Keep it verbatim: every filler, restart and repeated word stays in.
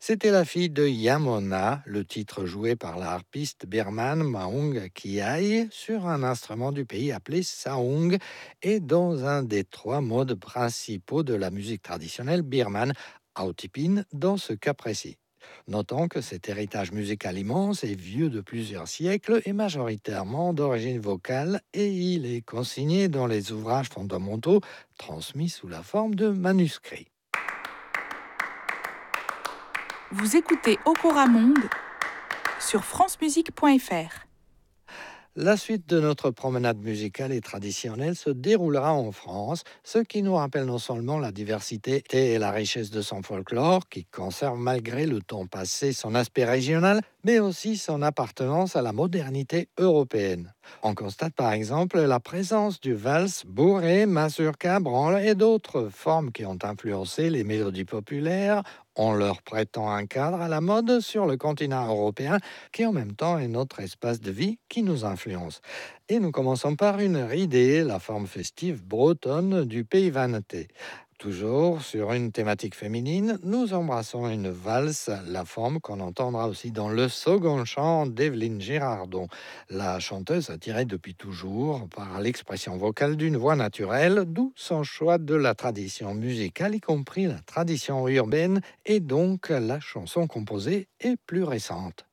C'était la fille de Yamona, le titre joué par la harpiste birmane Maung Kiai sur un instrument du pays appelé saung et dans un des trois modes principaux de la musique traditionnelle birmane, autipin dans ce cas précis. Notons que cet héritage musical immense est vieux de plusieurs siècles et majoritairement d'origine vocale et il est consigné dans les ouvrages fondamentaux transmis sous la forme de manuscrits. Vous écoutez Okora Monde sur francemusique point f r. La suite de notre promenade musicale et traditionnelle se déroulera en France, ce qui nous rappelle non seulement la diversité et la richesse de son folklore, qui conserve malgré le temps passé son aspect régional, mais aussi son appartenance à la modernité européenne. On constate par exemple la présence du vals, bourré, mazurka, branle et d'autres formes qui ont influencé les mélodies populaires en leur prêtant un cadre à la mode sur le continent européen qui en même temps est notre espace de vie qui nous influence. Et nous commençons par une ridée, la forme festive bretonne du pays vannetais. Toujours sur une thématique féminine, nous embrassons une valse, la forme qu'on entendra aussi dans le second chant d'Evelyne Girardon. La chanteuse attirée depuis toujours par l'expression vocale d'une voix naturelle, d'où son choix de la tradition musicale, y compris la tradition urbaine, et donc la chanson composée est plus récente.